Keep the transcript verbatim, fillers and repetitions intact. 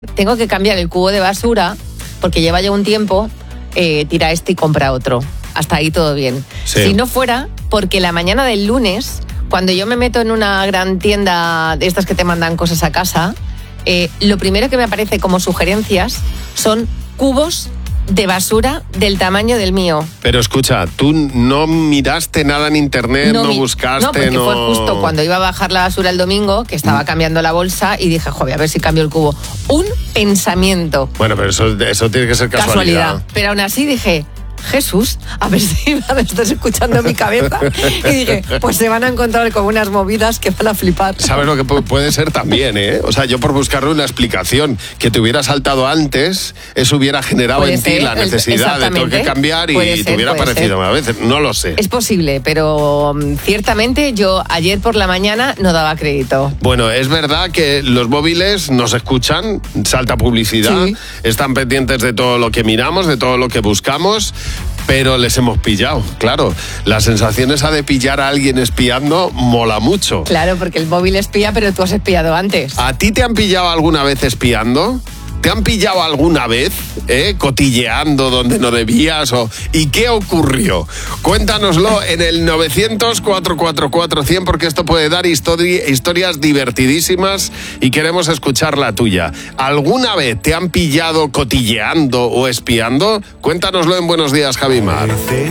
tengo que cambiar el cubo de basura porque lleva ya un tiempo, eh, tira este y compra otro. Hasta ahí todo bien. Sí. Si no fuera porque la mañana del lunes, cuando yo me meto en una gran tienda de estas que te mandan cosas a casa, eh, lo primero que me aparece como sugerencias son cubos de basura del tamaño del mío. Pero escucha, tú no miraste nada en internet, no, no mi- buscaste, no, porque no... fue justo cuando iba a bajar la basura el domingo, que estaba cambiando la bolsa y dije, joder, a ver si cambio el cubo. Un pensamiento. Bueno, pero eso, eso tiene que ser casualidad. Casualidad. Pero aún así dije, Jesús, a ver si me estás escuchando mi cabeza. Y dije, pues se van a encontrar con unas movidas que van a flipar. ¿Sabes lo que pu- puede ser también, eh? O sea, yo por buscarle una explicación que te hubiera saltado antes, eso hubiera generado Puede en ti ser, la el- necesidad de tengo que exactamente. cambiar y Puede te ser, hubiera puede parecido ser. a veces. No lo sé. Es posible, pero mm, ciertamente yo ayer por la mañana no daba crédito. Bueno, es verdad que los móviles nos escuchan, salta publicidad, Sí. están pendientes de todo lo que miramos, de todo lo que buscamos, pero les hemos pillado. Claro, la sensación esa de pillar a alguien espiando mola mucho. Claro, porque el móvil espía, pero tú has espiado antes. ¿A ti te han pillado alguna vez espiando? ¿Te han pillado alguna vez eh, cotilleando donde no debías? O, ¿y qué ocurrió? Cuéntanoslo en el novecientos, cuatrocientos cuarenta y cuatro, cien porque esto puede dar histori- historias divertidísimas y queremos escuchar la tuya. ¿Alguna vez te han pillado cotilleando o espiando? Cuéntanoslo en Buenos Días, Javimar.